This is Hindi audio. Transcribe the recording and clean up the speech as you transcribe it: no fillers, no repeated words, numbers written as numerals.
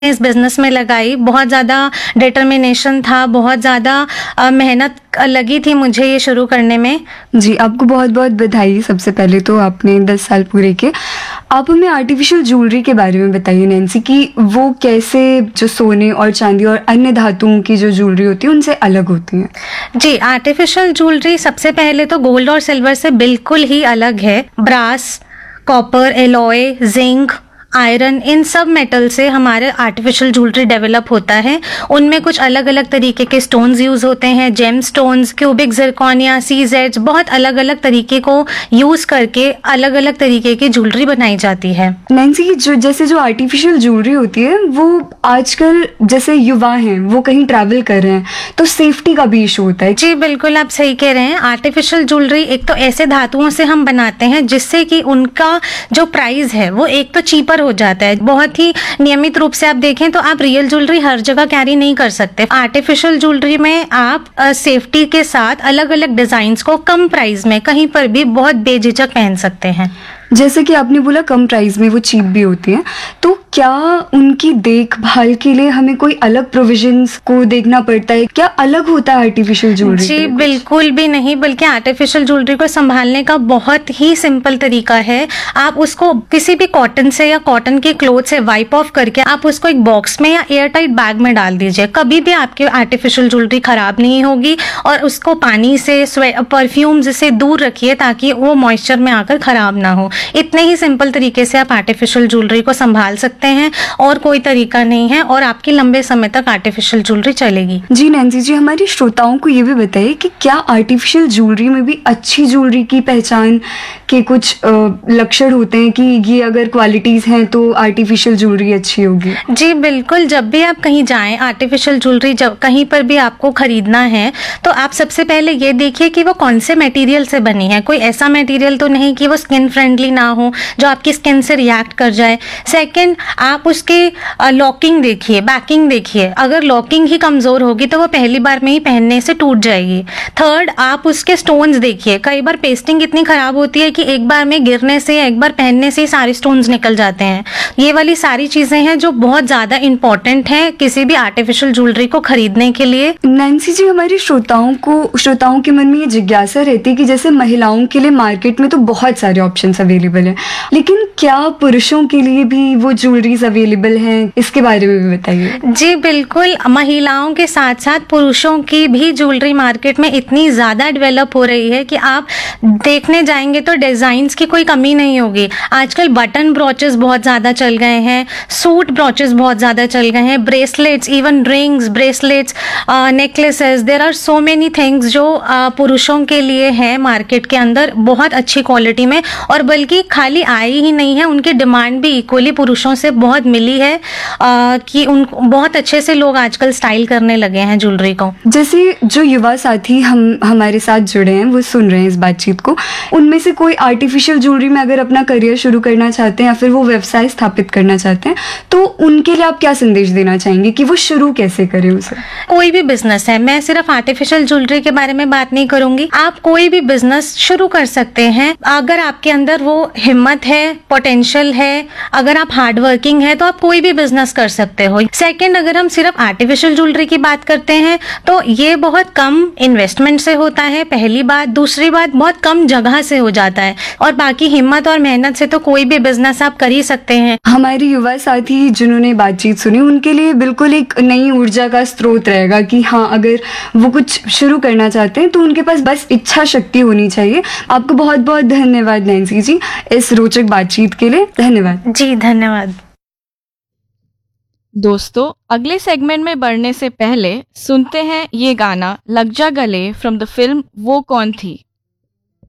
इस बिजनेस में लगाई, बहुत ज़्यादा डिटर्मिनेशन था, बहुत ज़्यादा मेहनत लगी थी मुझे ये शुरू करने में। जी, आपको बहुत-बहुत बधाई। सबसे पहले तो आपने 10 साल पूरे किए। आप हमें आर्टिफ़िशियल ज्वेलरी के बारे में बताइए नैन्सी कि वो कैसे जो सोने और चांदी और अन्य धातुओं की जो ज्वेलरी होती है उनसे अलग होती हैं? जी, आर्टिफिशियल ज्वेलरी सबसे पहले तो गोल्ड और सिल्वर से बिल्कुल ही अलग है। Brass, copper, alloy, zinc, iron, इन सब मेटल से हमारे आर्टिफिशियल ज्वेलरी डेवलप होता है। उनमें कुछ अलग अलग तरीके के स्टोन्स यूज होते हैं, जेम स्टोन्स, क्यूबिक जिरकोनिया, सीजेड्स, बहुत अलग अलग तरीके को यूज करके अलग अलग तरीके की ज्वेलरी बनाई जाती है। नैन्सी, जो आर्टिफिशियल ज्वेलरी होती है वो आजकल जैसे युवा हैं वो कहीं ट्रैवल कर रहे हैं तो सेफ्टी का भी इशू होता है। जी बिल्कुल, आप सही कह रहे हैं। आर्टिफिशियल ज्वेलरी एक तो ऐसे धातुओं से हम बनाते हैं जिससे कि उनका जो प्राइस है वो एक तो चीपर हो जाता है। बहुत ही नियमित रूप से आप देखें तो आप रियल ज्वेलरी हर जगह कैरी नहीं कर सकते। आर्टिफिशियल ज्वेलरी में आप सेफ्टी के साथ अलग अलग डिजाइन्स को कम प्राइस में कहीं पर भी बहुत बेझिझक पहन सकते हैं। जैसे कि आपने बोला कम प्राइस में वो चीप भी होती हैं, तो क्या उनकी देखभाल के लिए हमें कोई अलग प्रोविजंस को देखना पड़ता है? क्या अलग होता है आर्टिफिशियल ज्वेलरी? जी बिल्कुल भी नहीं, बल्कि आर्टिफिशियल ज्वेलरी को संभालने का बहुत ही सिंपल तरीका है। आप उसको किसी भी कॉटन से या कॉटन के क्लोथ से वाइप ऑफ करके आप उसको एक बॉक्स में या एयर टाइट बैग में डाल दीजिए। कभी भी आपकी आर्टिफिशियल ज्वेलरी खराब नहीं होगी। और उसको पानी से, परफ्यूम से दूर रखिए ताकि वो मॉइस्चर में आकर खराब ना हो। इतने ही सिंपल तरीके से आप आर्टिफिशियल ज्वेलरी को संभाल सकते हैं और कोई तरीका नहीं है, और आपकी लंबे समय तक आर्टिफिशियल ज्वेलरी चलेगी। जी नैन्सी जी, हमारे श्रोताओं को ये भी बताइए कि क्या आर्टिफिशियल ज्वेलरी में भी अच्छी ज्वेलरी की पहचान के कुछ लक्षण होते हैं कि ये अगर क्वालिटीज हैं तो आर्टिफिशियल ज्वेलरी अच्छी होगी? जी बिल्कुल, जब भी आप कहीं जाएं, आर्टिफिशियल ज्वेलरी जब कहीं पर भी आपको खरीदना है तो आप सबसे पहले ये देखिए कि वो कौन से मटेरियल से बनी है। कोई ऐसा मटेरियल तो नहीं कि वो स्किन फ्रेंडली ना हो, जो आपकी स्किन से रिएक्ट कर जाए। सेकंड, आप उसके लॉकिंग देखिए, बैकिंग देखिए। अगर लॉकिंग ही कमजोर होगी तो वो पहली बार में ही पहनने से टूट जाएगी। थर्ड, आप उसके स्टोन्स देखिए। कई बार पेस्टिंग इतनी खराब होती है कि एक बार में गिरने से या एक बार पहनने से ही सारे स्टोन्स निकल जाते हैं। ये वाली सारी चीजें हैं जो बहुत ज्यादा इंपॉर्टेंट हैं किसी भी आर्टिफिशियल ज्वेलरी को खरीदने के लिए। नैन्सी जी, हमारे श्रोताओं के मन में ये जिज्ञासा रहती है कि जैसे महिलाओं के लिए मार्केट में तो बहुत सारे ऑप्शंस अवेलेबल हैं, लेकिन क्या पुरुषों के लिए भी वो ज्वेलरीज अवेलेबल हैं? इसके बारे में भी बताइए। जी बिल्कुल, महिलाओं के साथ साथ पुरुषों की भी ज्वेलरी मार्केट में इतनी ज्यादा डेवलप हो रही है कि आप देखने जाएंगे तो डिजाइन्स की कोई कमी नहीं होगी। आजकल बटन ब्रोचेस बहुत ज्यादा चल गए हैं, सूट ब्रोचेस बहुत ज्यादा चल गए हैं, bracelets, even rings, bracelets, necklaces, there are so many things जो पुरुषों के लिए हैं मार्केट के अंदर बहुत अच्छी क्वालिटी में। और बल्कि खाली आई ही नहीं है, उनकी डिमांड भी इक्वली पुरुषों से बहुत मिली है कि उन बहुत अच्छे से लोग आजकल स्टाइल करने लगे हैं ज्वेलरी को। जैसे जो युवा साथी हमारे साथ जुड़े हैं, वो सुन रहे हैं इस बातचीत को, उनमें से कोई आर्टिफिशियल ज्वेलरी में अगर अपना करियर शुरू करना चाहते हैं या फिर वो व्यवसाय स्थापित करना चाहते हैं, तो उनके लिए आप क्या संदेश देना चाहेंगे कि वो शुरू कैसे करें उसे? कोई भी बिजनेस है, मैं सिर्फ आर्टिफिशियल ज्वेलरी के बारे में बात नहीं करूंगी, आप कोई भी बिजनेस शुरू कर सकते हैं अगर आपके अंदर वो हिम्मत है, पोटेंशियल है, अगर आप हार्ड वर्किंग है तो आप कोई भी बिजनेस कर सकते हो। सेकंड, अगर हम सिर्फ आर्टिफिशियल ज्वेलरी की बात करते हैं तो ये बहुत कम इन्वेस्टमेंट से होता है, पहली बात। दूसरी बात, बहुत कम जगह से हो जाता है, और बाकी हिम्मत और मेहनत से तो कोई भी बिजनेस आप कर ही सकते हैं। हमारे युवा साथी जिन्होंने बातचीत सुनी उनके लिए बिल्कुल एक नई ऊर्जा का स्रोत रहेगा कि हाँ, अगर वो कुछ शुरू करना चाहते हैं तो उनके पास बस इच्छा शक्ति होनी चाहिए। आपको बहुत बहुत धन्यवाद नैन्सी जी इस रोचक बातचीत के लिए। धन्यवाद जी, धन्यवाद। दोस्तों, अगले सेगमेंट में बढ़ने से पहले सुनते हैं ये गाना लग जा गले फ्रॉम द फिल्म वो कौन थी।